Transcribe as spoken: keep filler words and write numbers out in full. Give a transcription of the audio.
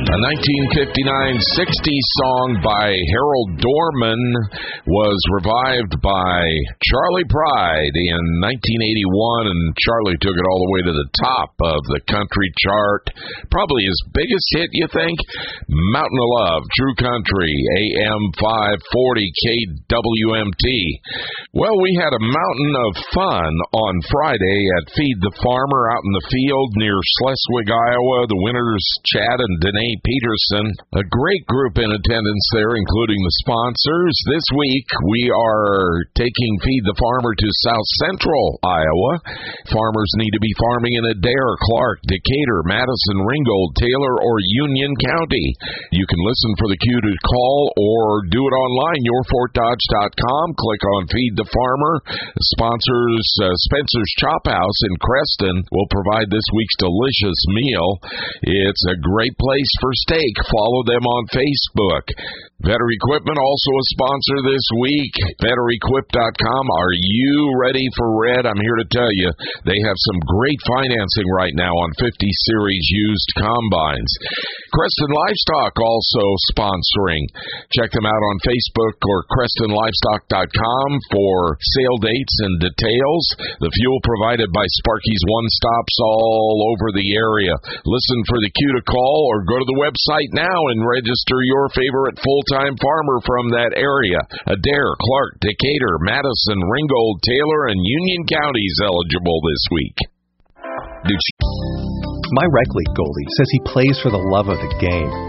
A nineteen fifty-nine sixties song by Harold Dorman was revived by Charley Pride in nineteen eighty-one, and Charlie took it all the way to the top of the country chart. Probably his biggest hit, you think? Mountain of Love, True Country, A M five forty K W M T. Well, we had a mountain of fun on Friday at Feed the Farmer out in the field near Schleswig, Iowa. The winners, Chad and Danae Peterson. A great group in attendance there, including the sponsors. This week, we are taking Feed the Farmer to South Central Iowa. Farmers need to be farming in Adair, Clark, Decatur, Madison, Ringgold, Taylor, or Union County. You can listen for the cue to call or do it online, your fort dodge dot com. Click on Feed the Farmer. The sponsors, uh, Spencer's Chop House in Creston, will provide this week's delicious meal. It's a great place for steak. Follow them on Facebook. Vetter Equipment, also a sponsor this week. vetter equip dot com. Are you ready for red? I'm here to tell you, they have some great financing right now on fifty series used combines. Creston Livestock also sponsoring. Check them out on Facebook or creston livestock dot com for sale dates and details. The fuel provided by Sparky's One Stops all over the area. Listen for the cue to call or go to the website now and register your favorite full-time farmer from that area. Adair, Clark, Decatur, Madison, Ringgold, Taylor, and Union counties eligible this week. My rec league goalie says he plays for the love of the game.